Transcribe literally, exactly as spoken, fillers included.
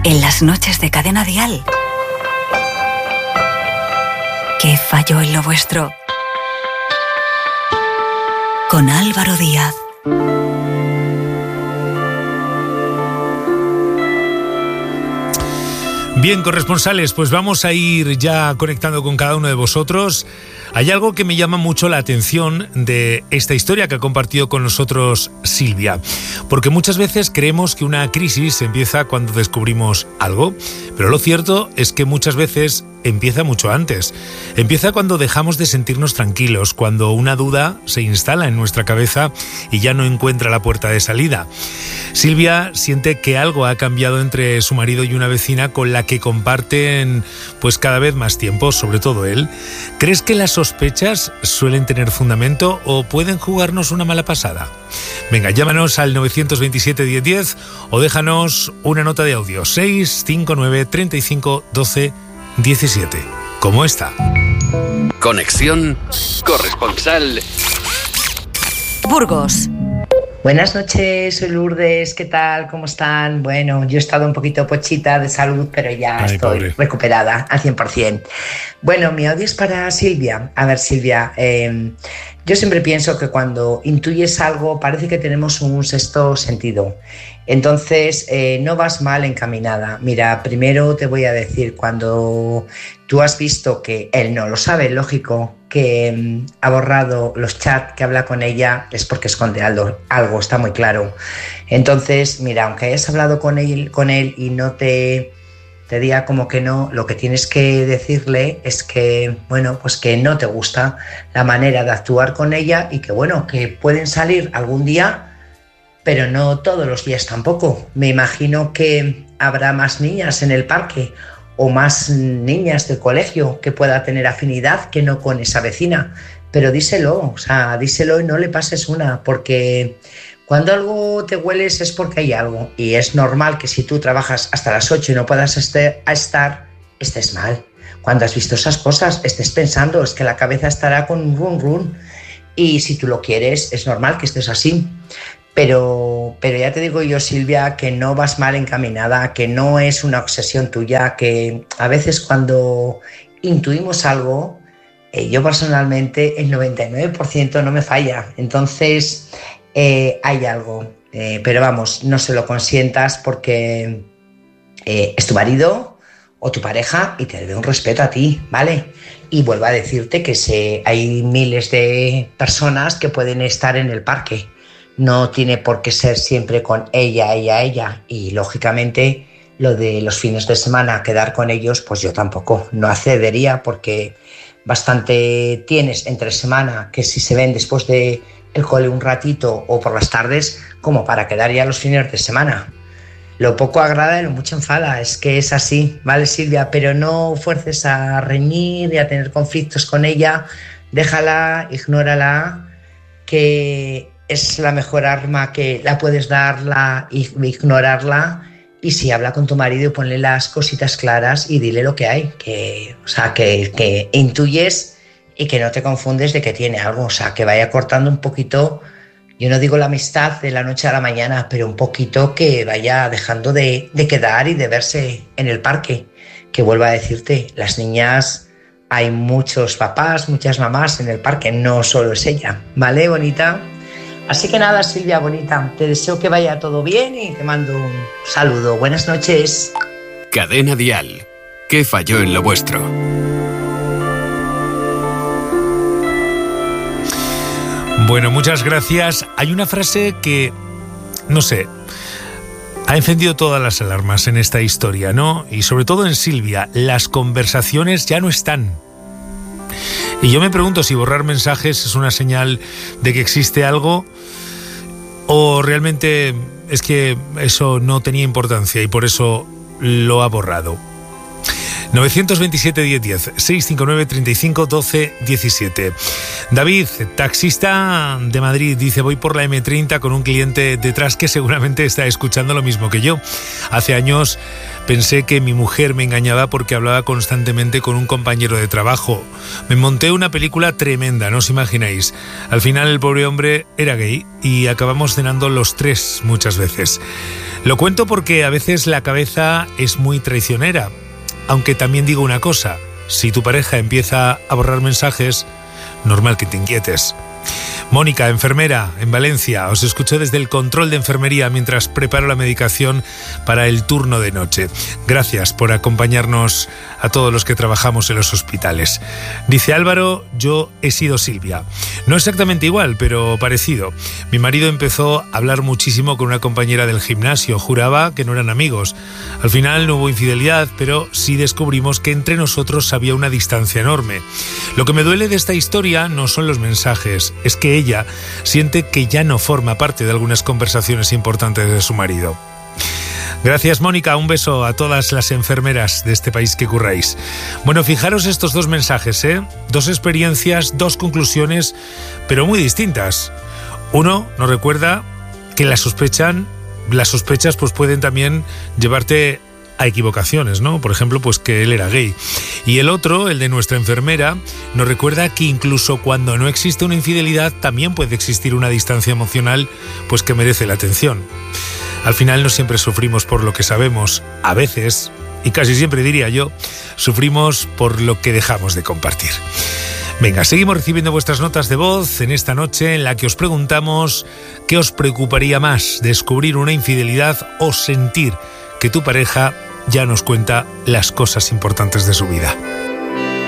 En las noches de Cadena Dial. ¿Qué falló en lo vuestro? Con Álvaro Díaz. Bien, corresponsales, pues vamos a ir ya conectando con cada uno de vosotros. Hay algo que me llama mucho la atención de esta historia que ha compartido con nosotros Silvia, porque muchas veces creemos que una crisis empieza cuando descubrimos algo, pero lo cierto es que muchas veces empieza mucho antes. Empieza cuando dejamos de sentirnos tranquilos, cuando una duda se instala en nuestra cabeza y ya no encuentra la puerta de salida. Silvia siente que algo ha cambiado entre su marido y una vecina con la que comparten pues cada vez más tiempo, sobre todo él. ¿Crees que las sospechas suelen tener fundamento o pueden jugarnos una mala pasada? Venga, llámanos al nueve dos siete, diez diez o déjanos una nota de audio seis cinco nueve, treinta y cinco, doce, diecisiete. ¿Cómo está? Conexión corresponsal Burgos. Buenas noches, soy Lourdes, ¿qué tal? ¿Cómo están? Bueno, yo he estado un poquito pochita de salud, pero ya Ay, estoy pobre. recuperada al cien por ciento. Bueno, mi audio es para Silvia. A ver, Silvia, eh, yo siempre pienso que cuando intuyes algo parece que tenemos un sexto sentido. Entonces, eh, no vas mal encaminada. Mira, primero te voy a decir, cuando tú has visto que él no lo sabe, lógico, que um, ha borrado los chats que habla con ella, es porque esconde algo, algo, está muy claro. Entonces, mira, aunque hayas hablado con él, con él y no te, te diga como que no, lo que tienes que decirle es que, bueno, pues que no te gusta la manera de actuar con ella y que, bueno, que pueden salir algún día, pero no todos los días tampoco. Me imagino que habrá más niñas en el parque o más niñas del colegio que pueda tener afinidad que no con esa vecina. Pero díselo, o sea, díselo y no le pases una, porque cuando algo te hueles es porque hay algo. Y es normal que si tú trabajas hasta las ocho y no puedas estar, estés mal. Cuando has visto esas cosas, estés pensando, es que la cabeza estará con un run run. Y si tú lo quieres, es normal que estés así. Pero, pero ya te digo yo, Silvia, que no vas mal encaminada, que no es una obsesión tuya, que a veces cuando intuimos algo, eh, yo personalmente el noventa y nueve por ciento no me falla. Entonces eh, hay algo, eh, pero vamos, no se lo consientas porque eh, es tu marido o tu pareja y te debe un respeto a ti, ¿vale? Y vuelvo a decirte que se, hay miles de personas que pueden estar en el parque. No tiene por qué ser siempre con ella, ella, ella. Y lógicamente lo de los fines de semana, quedar con ellos, pues yo tampoco, no accedería porque bastante tienes entre semana que si se ven después de el cole un ratito o por las tardes, como para quedar ya los fines de semana. Lo poco agrada y lo mucho enfada, es que es así, ¿vale, Silvia? Pero no fuerces a reñir y a tener conflictos con ella, déjala, ignórala, que es la mejor arma que la puedes darla y ignorarla. Y si habla con tu marido, ponle las cositas claras y dile lo que hay, que, o sea, que, que intuyes y que no te confundes de que tiene algo, o sea, que vaya cortando un poquito, yo no digo la amistad de la noche a la mañana, pero un poquito que vaya dejando de, de quedar y de verse en el parque. Que vuelva a decirte, las niñas, hay muchos papás, muchas mamás en el parque, no solo es ella, ¿vale, bonita? Así que nada, Silvia, bonita, te deseo que vaya todo bien y te mando un saludo. Buenas noches. Cadena Dial. ¿Qué falló en lo vuestro? Bueno, muchas gracias. Hay una frase que, no sé, ha encendido todas las alarmas en esta historia, ¿no? Y sobre todo en Silvia, las conversaciones ya no están. Y yo me pregunto si borrar mensajes es una señal de que existe algo o realmente es que eso no tenía importancia y por eso lo ha borrado. nueve dos siete, diez, diez, seis cinco nueve, treinta y cinco, doce, diecisiete. David, taxista de Madrid, dice: voy por la eme treinta con un cliente detrás que seguramente está escuchando lo mismo que yo. Hace años pensé que mi mujer me engañaba porque hablaba constantemente con un compañero de trabajo. Me monté una película tremenda, no os imagináis. Al final el pobre hombre era gay y acabamos cenando los tres muchas veces. Lo cuento porque a veces la cabeza es muy traicionera. Aunque también digo una cosa, si tu pareja empieza a borrar mensajes, normal que te inquietes. Mónica, enfermera en Valencia, os escucho desde el control de enfermería mientras preparo la medicación para el turno de noche. Gracias por acompañarnos a todos los que trabajamos en los hospitales. Dice Álvaro: yo he sido Silvia. No exactamente igual, pero parecido. Mi marido empezó a hablar muchísimo con una compañera del gimnasio. Juraba que no eran amigos. Al final no hubo infidelidad, pero sí descubrimos que entre nosotros había una distancia enorme. Lo que me duele de esta historia no son los mensajes, es que ella siente que ya no forma parte de algunas conversaciones importantes de su marido. Gracias, Mónica, un beso a todas las enfermeras de este país que curráis. Bueno, fijaros estos dos mensajes, ¿eh? Dos experiencias, dos conclusiones, pero muy distintas. Uno nos recuerda que las sospechan, las sospechas pues pueden también llevarte a equivocaciones, ¿no? Por ejemplo, pues que él era gay. Y el otro, el de nuestra enfermera, nos recuerda que incluso cuando no existe una infidelidad, también puede existir una distancia emocional, pues que merece la atención. Al final no siempre sufrimos por lo que sabemos, a veces, y casi siempre diría yo, sufrimos por lo que dejamos de compartir. Venga, seguimos recibiendo vuestras notas de voz en esta noche en la que os preguntamos qué os preocuparía más, descubrir una infidelidad o sentir que tu pareja ya nos cuenta las cosas importantes de su vida.